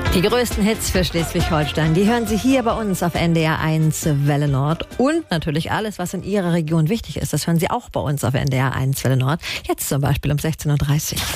Die größten Hits für Schleswig-Holstein, die hören Sie hier bei uns auf NDR 1 Welle Nord. Und natürlich alles, was in Ihrer Region wichtig ist, das hören Sie auch bei uns auf NDR 1 Welle Nord. Jetzt zum Beispiel um 16.30 Uhr.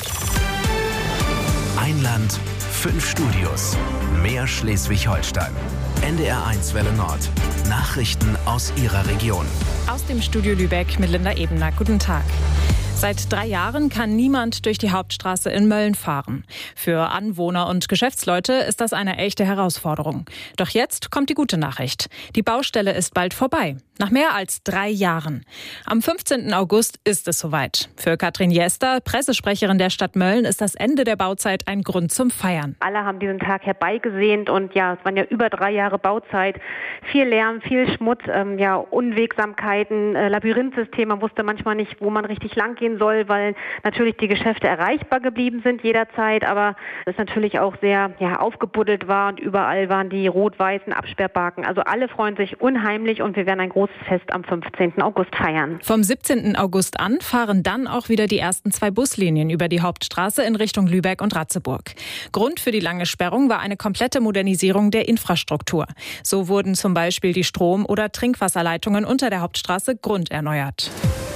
Ein Land, 5 Studios. Mehr Schleswig-Holstein. NDR 1 Welle Nord. Nachrichten aus Ihrer Region. Aus dem Studio Lübeck mit Linda Ebener. Guten Tag. Seit 3 Jahren kann niemand durch die Hauptstraße in Mölln fahren. Für Anwohner und Geschäftsleute ist das eine echte Herausforderung. Doch jetzt kommt die gute Nachricht. Die Baustelle ist bald vorbei. Nach mehr als 3 Jahren. Am 15. August ist es soweit. Für Katrin Jester, Pressesprecherin der Stadt Mölln, ist das Ende der Bauzeit ein Grund zum Feiern. Alle haben diesen Tag herbeigesehnt und ja, es waren ja über 3 Jahre Bauzeit. Viel Lärm, viel Schmutz, Unwegsamkeiten, Labyrinthsystem. Man wusste manchmal nicht, wo man richtig lang gehen soll, weil natürlich die Geschäfte erreichbar geblieben sind jederzeit, aber es natürlich auch sehr aufgebuddelt war und überall waren die rot-weißen Absperrbalken. Also alle freuen sich unheimlich und wir werden ein großes Fest am 15. August feiern. Vom 17. August an fahren dann auch wieder die ersten 2 Buslinien über die Hauptstraße in Richtung Lübeck und Ratzeburg. Grund für die lange Sperrung war eine komplette Modernisierung der Infrastruktur. So wurden zum Beispiel die Strom- oder Trinkwasserleitungen unter der Hauptstraße grunderneuert.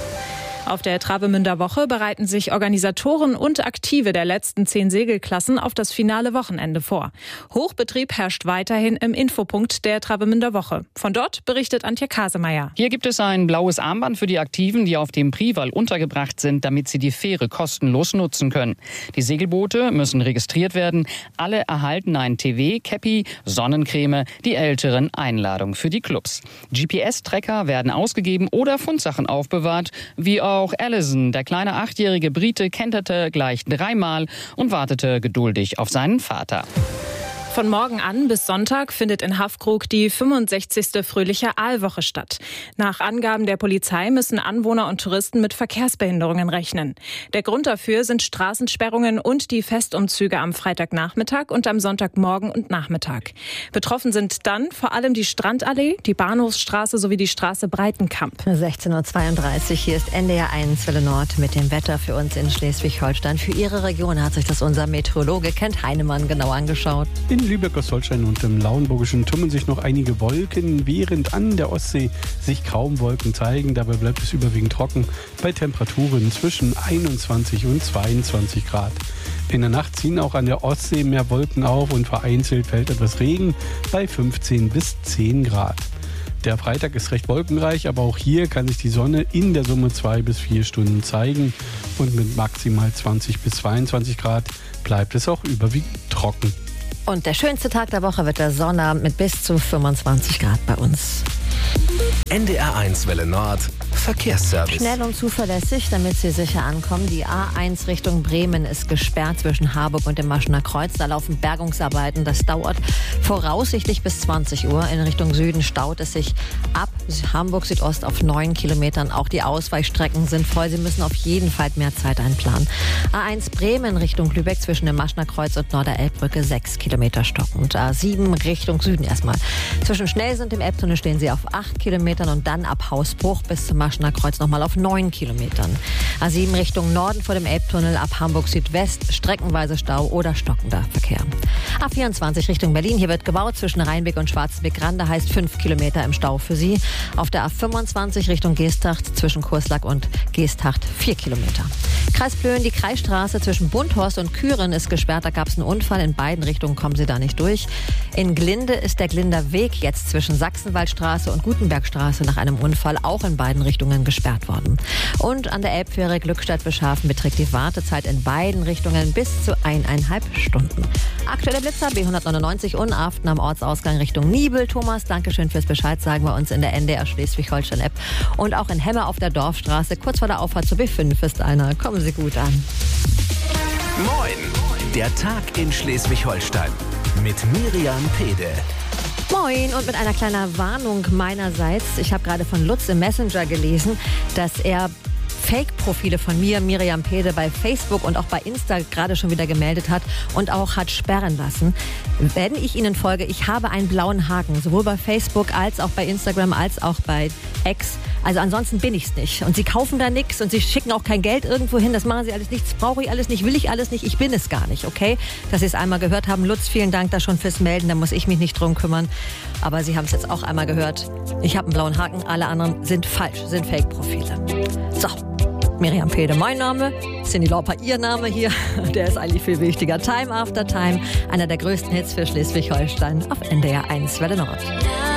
Auf der Travemünder Woche bereiten sich Organisatoren und Aktive der letzten 10 Segelklassen auf das finale Wochenende vor. Hochbetrieb herrscht weiterhin im Infopunkt der Travemünder Woche. Von dort berichtet Antje Kasemeyer. Hier gibt es ein blaues Armband für die Aktiven, die auf dem Prival untergebracht sind, damit sie die Fähre kostenlos nutzen können. Die Segelboote müssen registriert werden. Alle erhalten ein TV, Käppi, Sonnencreme, die Älteren Einladung für die Clubs. GPS-Tracker werden ausgegeben oder Fundsachen aufbewahrt, wie auch Allison, der kleine 8-jährige Brite, kenterte gleich 3-mal und wartete geduldig auf seinen Vater. Von morgen an bis Sonntag findet in Haffkrug die 65. Fröhliche Aalwoche statt. Nach Angaben der Polizei müssen Anwohner und Touristen mit Verkehrsbehinderungen rechnen. Der Grund dafür sind Straßensperrungen und die Festumzüge am Freitagnachmittag und am Sonntagmorgen und Nachmittag. Betroffen sind dann vor allem die Strandallee, die Bahnhofsstraße sowie die Straße Breitenkamp. 16.32 Uhr, hier ist NDR 1 Welle Nord mit dem Wetter für uns in Schleswig-Holstein. Für Ihre Region hat sich das unser Meteorologe Kent Heinemann genau angeschaut. In Lübeck, Ostholstein und im Lauenburgischen tummeln sich noch einige Wolken, während an der Ostsee sich kaum Wolken zeigen. Dabei bleibt es überwiegend trocken bei Temperaturen zwischen 21 und 22 Grad. In der Nacht ziehen auch an der Ostsee mehr Wolken auf und vereinzelt fällt etwas Regen bei 15 bis 10 Grad. Der Freitag ist recht wolkenreich, aber auch hier kann sich die Sonne in der Summe 2 bis 4 Stunden zeigen und mit maximal 20 bis 22 Grad bleibt es auch überwiegend trocken. Und der schönste Tag der Woche wird der Sonnabend mit bis zu 25 Grad bei uns. NDR 1 Welle Nord. Verkehrsservice. Schnell und zuverlässig, damit Sie sicher ankommen. Die A1 Richtung Bremen ist gesperrt zwischen Harburg und dem Maschener Kreuz. Da laufen Bergungsarbeiten. Das dauert voraussichtlich bis 20 Uhr. In Richtung Süden staut es sich ab Hamburg Südost auf 9 Kilometern. Auch die Ausweichstrecken sind voll. Sie müssen auf jeden Fall mehr Zeit einplanen. A1 Bremen Richtung Lübeck zwischen dem Maschener Kreuz und Norderelbbrücke 6 Kilometer stockend. A7 Richtung Süden erstmal. Zwischen Schnellsen und dem Elbtunnel stehen Sie auf 8 Kilometern und dann ab Hausbruch bis zum Maschener Kreuz nochmal auf 9 Kilometern. A7 Richtung Norden vor dem Elbtunnel ab Hamburg Südwest streckenweise Stau oder stockender Verkehr. A24 Richtung Berlin, hier wird gebaut zwischen Rheinbeck und Schwarzenbeck-Rande, heißt 5 Kilometer im Stau für Sie. Auf der A25 Richtung Geesthacht zwischen Kurslack und Geesthacht 4 Kilometer. Kreis Plön, die Kreisstraße zwischen Bunthorst und Kühren ist gesperrt, da gab es einen Unfall, in beiden Richtungen kommen Sie da nicht durch. In Glinde ist der Glinder Weg jetzt zwischen Sachsenwaldstraße und Gutenbergstraße nach einem Unfall auch in beiden Richtungen gesperrt worden. Und an der Elbfähre Glückstadt-Beschafen beträgt die Wartezeit in beiden Richtungen bis zu 1,5 Stunden. Aktuelle Blitzer B199 Unaften am Ortsausgang Richtung Niebel. Thomas, Dankeschön fürs Bescheid sagen wir uns in der NDR Schleswig-Holstein-App. Und auch in Hemme auf der Dorfstraße, kurz vor der Auffahrt zur B5 ist einer. Kommen Sie gut an. Moin, der Tag in Schleswig-Holstein mit Miriam Pede. Moin und mit einer kleinen Warnung meinerseits. Ich habe gerade von Lutz im Messenger gelesen, dass er Fake-Profile von mir, Miriam Pede, bei Facebook und auch bei Insta gerade schon wieder gemeldet hat und auch hat sperren lassen. Wenn ich Ihnen folge, ich habe einen blauen Haken, sowohl bei Facebook als auch bei Instagram als auch bei X. Also ansonsten bin ich's nicht. Und Sie kaufen da nichts und Sie schicken auch kein Geld irgendwo hin. Das machen Sie alles nicht, das brauche ich alles nicht, will ich alles nicht, ich bin es gar nicht, okay? Dass Sie es einmal gehört haben. Lutz, vielen Dank da schon fürs Melden, da muss ich mich nicht drum kümmern. Aber Sie haben es jetzt auch einmal gehört. Ich habe einen blauen Haken, alle anderen sind falsch, sind Fake-Profile. So, Miriam Pede, mein Name, Cyndi Lauper, Ihr Name hier. Der ist eigentlich viel wichtiger. Time After Time, einer der größten Hits für Schleswig-Holstein auf NDR 1 Welle Nord.